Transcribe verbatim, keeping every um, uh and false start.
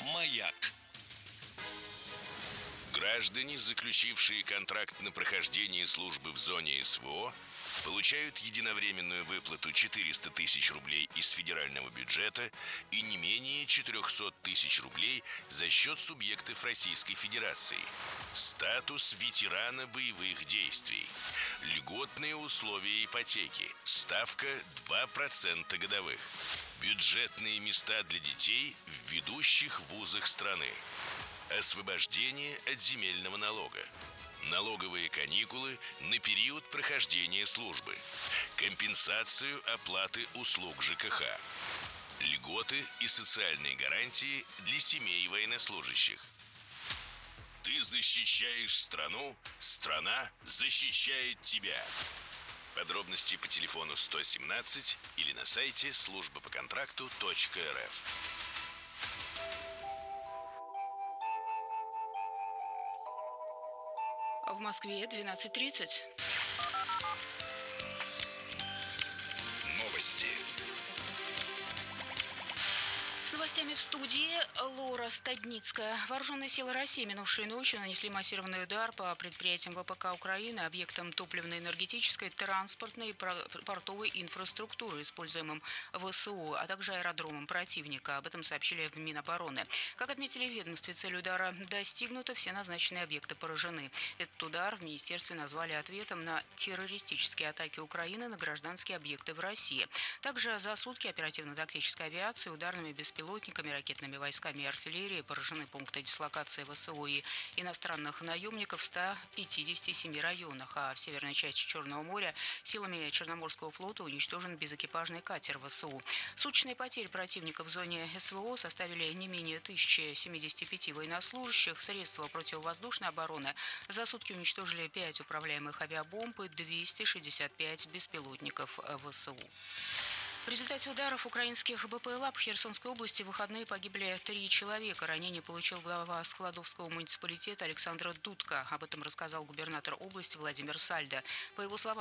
Маяк. Граждане, заключившие контракт на прохождение службы в зоне СВО, получают единовременную выплату четыреста тысяч рублей из федерального бюджета и не менее четыреста тысяч рублей за счет субъектов Российской Федерации. Статус ветерана боевых действий. Льготные условия ипотеки. Ставка два процента годовых. Бюджетные места для детей в ведущих вузах страны. Освобождение от земельного налога. Налоговые каникулы на период прохождения службы. Компенсацию оплаты услуг ЖКХ. Льготы и социальные гарантии для семей военнослужащих. Ты защищаешь страну, страна защищает тебя. Подробности по телефону сто семнадцать или на сайте служба по контракту точка эр эф. В Москве двенадцать тридцать. Новости. С новостями в студии Лора Стадницкая. Вооруженные силы России минувшей ночью нанесли массированный удар по предприятиям вэ пэ ка Украины, объектам топливно-энергетической, транспортной и портовой инфраструктуры, используемым вэ эс у, а также аэродромом противника. Об этом сообщили в Минобороны. Как отметили в ведомстве, цель удара достигнута, все назначенные объекты поражены. Этот удар в министерстве назвали ответом на террористические атаки Украины на гражданские объекты в России. Также за сутки оперативно-тактической авиации, ударными беспилотниками, ракетными войсками и артиллерией поражены пункты дислокации вэ эс у и иностранных наемников в ста пятидесяти семи районах, а в северной части Черного моря силами Черноморского флота уничтожен безэкипажный катер вэ эс у. Суточные потери противника в зоне эс вэ о составили не менее тысячи семидесяти пяти военнослужащих. Средства противовоздушной обороны за сутки уничтожили пять управляемых авиабомб и двести шестьдесят пять беспилотников вэ эс у. В результате ударов украинских бэ пэ эл а в Херсонской области в выходные погибли три человека. Ранение получил глава Складовского муниципалитета Александр Дудко. Об этом рассказал губернатор области Владимир Сальдо. По его словам,